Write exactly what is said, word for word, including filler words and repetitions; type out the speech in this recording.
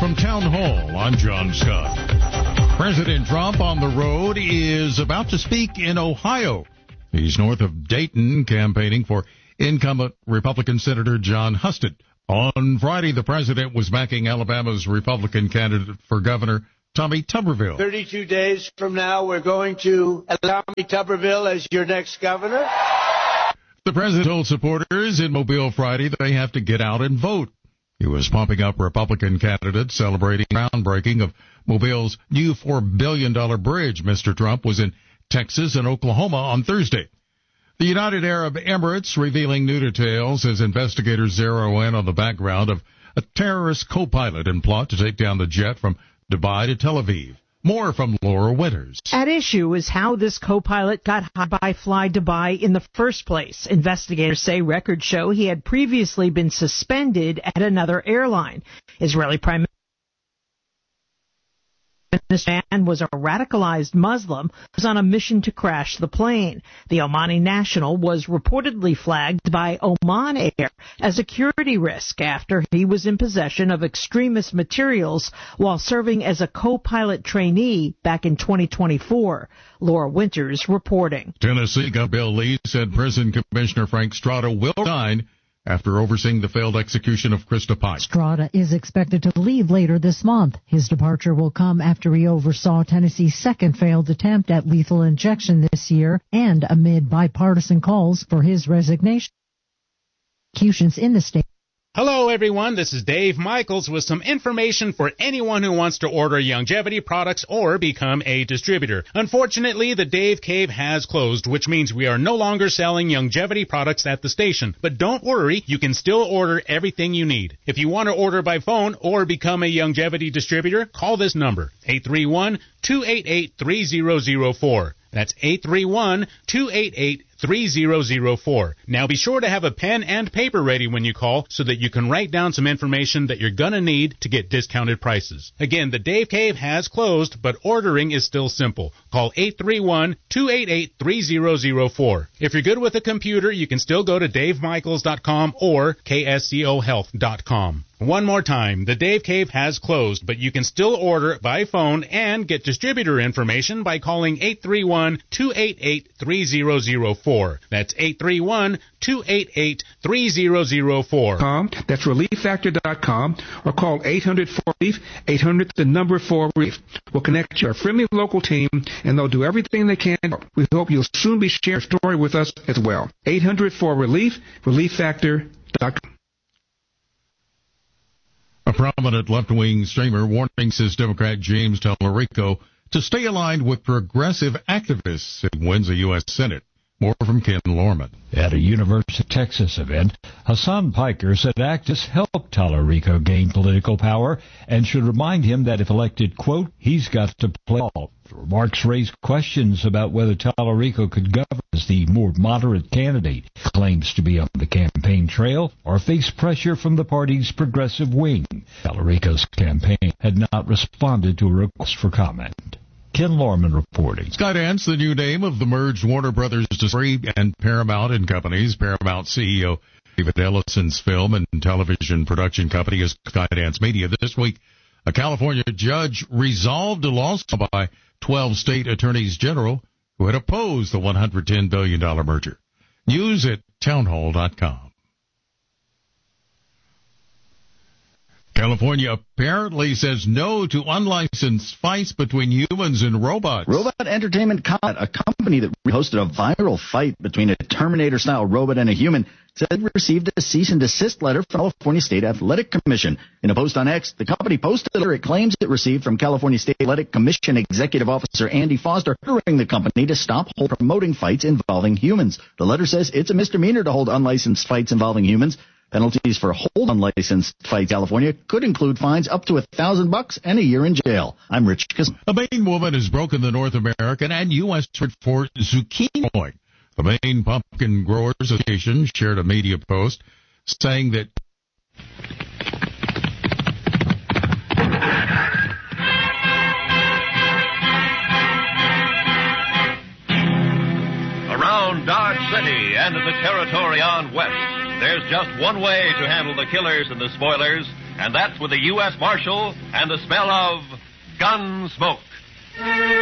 From Town Hall, I'm John Scott. President Trump on the road is about to speak in Ohio. He's north of Dayton campaigning for incumbent Republican Senator John Husted. On Friday, the president was backing Alabama's Republican candidate for governor, Tommy Tuberville. thirty-two days from now, we're going to allow Tommy Tuberville as your next governor. The president told supporters in Mobile Friday they have to get out and vote. He was pumping up Republican candidates celebrating groundbreaking of Mobile's new four billion dollars bridge. Mister Trump was in Texas and Oklahoma on Thursday. The United Arab Emirates revealing new details as investigators zero in on the background of a terrorist co-pilot and plot to take down the jet from Dubai to Tel Aviv. More from Laura Winters. At issue is how this co-pilot got hired by Fly Dubai in the first place. Investigators say records show he had previously been suspended at another airline. Israeli Prime Minister man was a radicalized Muslim who was on a mission to crash the plane. The Omani national was reportedly flagged by Oman Air as a security risk after he was in possession of extremist materials while serving as a co-pilot trainee back in twenty twenty-four. Laura Winters reporting. Tennessee Governor Bill Lee said prison commissioner Frank Strada will resign after overseeing the failed execution of Krista Pike. Strada is expected to leave later this month. His departure will come after he oversaw Tennessee's second failed attempt at lethal injection this year and amid bipartisan calls for his resignation. Executions in the state. Hello, everyone. This is Dave Michaels with some information for anyone who wants to order Youngevity products or become a distributor. Unfortunately, the Dave Cave has closed, which means we are no longer selling Youngevity products at the station. But don't worry, you can still order everything you need. If you want to order by phone or become a Youngevity distributor, call this number, eight three one, two eight eight, three zero zero four. That's eight three one, two eight eight, three zero zero four. Now be sure to have a pen and paper ready when you call so that you can write down some information that you're going to need to get discounted prices. Again, the Dave Cave has closed, but ordering is still simple. Call eight three one, two eight eight, three zero zero four. If you're good with a computer, you can still go to dave michaels dot com or k s c o health dot com. One more time, the Dave Cave has closed, but you can still order by phone and get distributor information by calling eight three one, two eight eight, three zero zero four. That's eight three one, two eight eight, three zero zero four. That's relief factor dot com or call eight hundred four relief, eight hundred the number four relief. We'll connect your friendly local team and they'll do everything they can. We hope you'll soon be sharing your story with us as well. eight hundred four relief, relief factor dot com. A prominent left-wing streamer warning says Democrat James Tallarico to stay aligned with progressive activists if he wins the U S Senate. More from Ken Lorman. At a University of Texas event, Hassan Piker said activists helped Tallarico gain political power and should remind him that if elected, quote, he's got to play ball. The remarks raised questions about whether Tallarico could govern as the more moderate candidate, claims to be on the campaign trail, or face pressure from the party's progressive wing. Tallarico's campaign had not responded to a request for comment. Ken Lorman reporting. Skydance, the new name of the merged Warner Brothers Discovery and Paramount and Companies. Paramount C E O David Ellison's film and television production company is Skydance Media. This week, a California judge resolved a lawsuit by twelve state attorneys general who had opposed the one hundred ten billion dollars merger. News at townhall dot com. California apparently says no to unlicensed fights between humans and robots. Robot Entertainment, a company that hosted a viral fight between a Terminator-style robot and a human, said it received a cease and desist letter from the California State Athletic Commission. In a post on X, the company posted a letter it claims it received from California State Athletic Commission Executive Officer Andy Foster, ordering the company to stop promoting fights involving humans. The letter says it's a misdemeanor to hold unlicensed fights involving humans. Penalties for hold unlicensed fights in California could include fines up to a thousand bucks and a year in jail. I'm Rich Kisson. A Maine woman has broken the North American and U S record for zucchini growing. The Maine Pumpkin Growers Association shared a media post saying that around Dodge City and in the territory on west, there's just one way to handle the killers and the spoilers, And that's with the U S Marshal and the smell of gun smoke.